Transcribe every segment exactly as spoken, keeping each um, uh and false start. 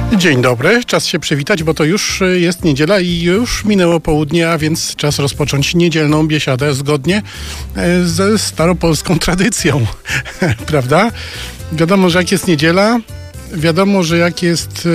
Dzień dobry, czas się przywitać, bo to już jest niedziela i już minęło południe, a więc czas rozpocząć niedzielną biesiadę zgodnie ze staropolską tradycją, prawda? Wiadomo, że jak jest niedziela, wiadomo, że jak jest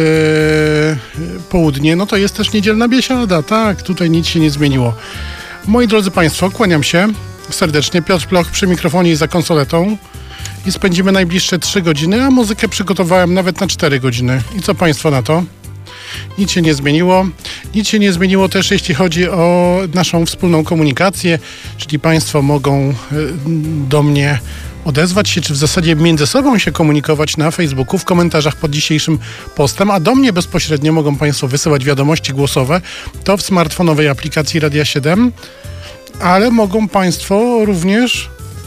e, południe, no to jest też niedzielna biesiada, tak, tutaj nic się nie zmieniło. Moi drodzy Państwo, kłaniam się serdecznie, Piotr Ploch przy mikrofonie i za konsoletą. I spędzimy najbliższe trzy godziny, a muzykę przygotowałem nawet na cztery godziny. I co Państwo na to? Nic się nie zmieniło. Nic się nie zmieniło też, jeśli chodzi o naszą wspólną komunikację, czyli Państwo mogą do mnie odezwać się, czy w zasadzie między sobą się komunikować na Facebooku, w komentarzach pod dzisiejszym postem, a do mnie bezpośrednio mogą Państwo wysyłać wiadomości głosowe, to w smartfonowej aplikacji Radia siedem, ale mogą Państwo również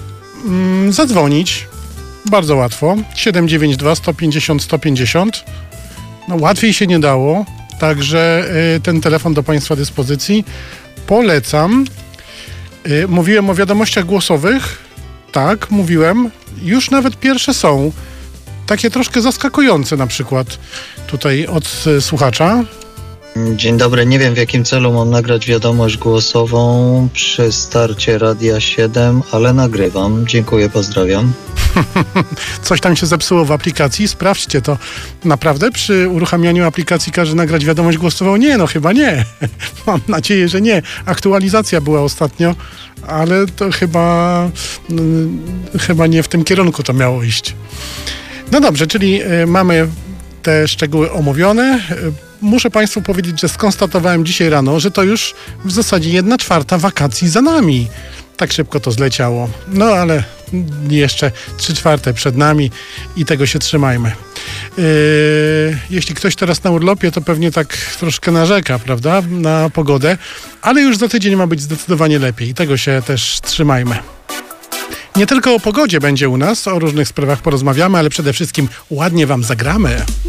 mm, zadzwonić. Bardzo łatwo. siedem dziewięć dwa sto pięćdziesiąt sto pięćdziesiąt. No łatwiej się nie dało. Także y, ten telefon do Państwa dyspozycji. Polecam. Y, mówiłem o wiadomościach głosowych. Tak, mówiłem. Już nawet pierwsze są. Takie troszkę zaskakujące na przykład tutaj od y, słuchacza. Dzień dobry, nie wiem w jakim celu mam nagrać wiadomość głosową przy starcie Radia siedem, ale nagrywam. Dziękuję, pozdrawiam. Coś tam się zepsuło w aplikacji, sprawdźcie to. Naprawdę przy uruchamianiu aplikacji każe nagrać wiadomość głosową? Nie, no chyba nie. Mam nadzieję, że nie. Aktualizacja była ostatnio, ale to chyba, no, chyba nie w tym kierunku to miało iść. No dobrze, czyli y, mamy te szczegóły omówione. Muszę Państwu powiedzieć, że skonstatowałem dzisiaj rano, że to już w zasadzie jedna czwarta wakacji za nami. Tak szybko to zleciało. No ale jeszcze trzy czwarte przed nami i tego się trzymajmy. Yy, jeśli ktoś teraz na urlopie, to pewnie tak troszkę narzeka, prawda, na pogodę, ale już za tydzień ma być zdecydowanie lepiej. Tego się też trzymajmy. Nie tylko o pogodzie będzie u nas, o różnych sprawach porozmawiamy, ale przede wszystkim ładnie Wam zagramy.